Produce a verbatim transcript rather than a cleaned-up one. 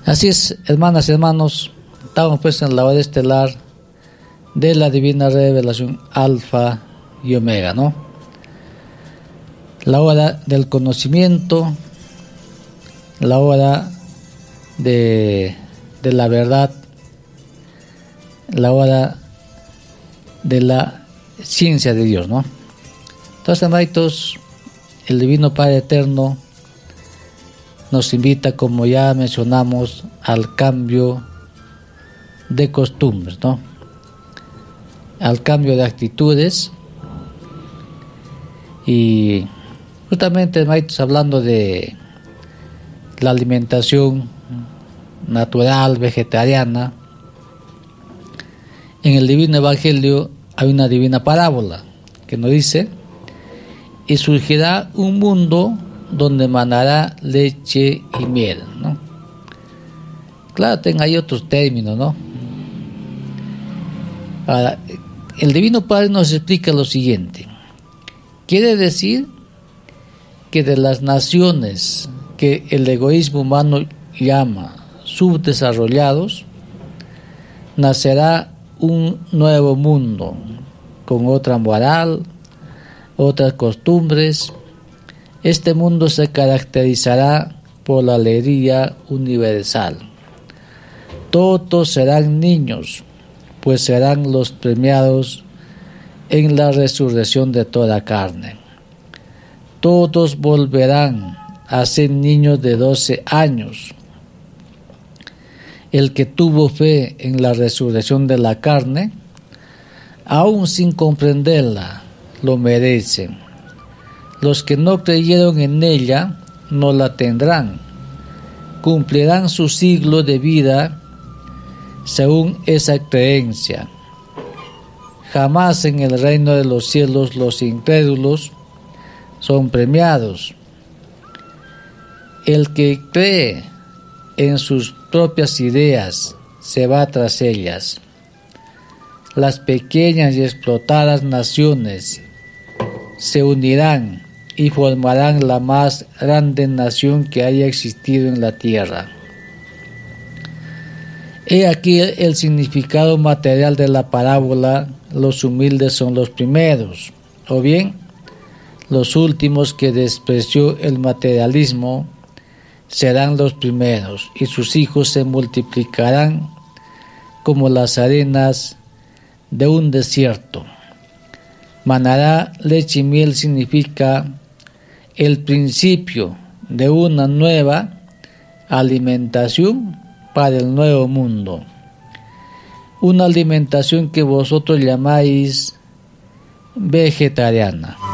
Así es, hermanas y hermanos, estamos pues en la hora estelar de la divina revelación Alfa y Omega, ¿no? La hora del conocimiento, la hora de, de la verdad, la hora de la ciencia de Dios, ¿no? Entonces, hermanitos, el Divino Padre Eterno nos invita, como ya mencionamos, al cambio de costumbres, ¿no? Al cambio de actitudes. Y justamente, hermanitos, hablando de la alimentación natural, vegetariana, en el Divino Evangelio hay una divina parábola que nos dice: y surgirá un mundo donde manará leche y miel, ¿no? Claro, hay otros términos, ¿no? Ahora, el Divino Padre nos explica lo siguiente. Quiere decir que de las naciones que el egoísmo humano llama subdesarrollados, nacerá un nuevo mundo con otra moral, otras costumbres. Este mundo se caracterizará por la alegría universal. Todos serán niños, pues serán los premiados en la resurrección de toda carne. Todos volverán a ser niños de doce años. El que tuvo fe en la resurrección de la carne, aún sin comprenderla, lo merece. Los que no creyeron en ella no la tendrán. Cumplirán su siglo de vida según esa creencia. Jamás en el reino de los cielos los incrédulos son premiados. El que cree en sus propias ideas se va tras ellas. Las pequeñas y explotadas naciones se unirán y formarán la más grande nación que haya existido en la tierra. He aquí el significado material de la parábola: los humildes son los primeros, o bien, los últimos que despreció el materialismo serán los primeros, y sus hijos se multiplicarán como las arenas de un desierto. Manará leche y miel significa el principio de una nueva alimentación para el nuevo mundo. Una alimentación que vosotros llamáis vegetariana.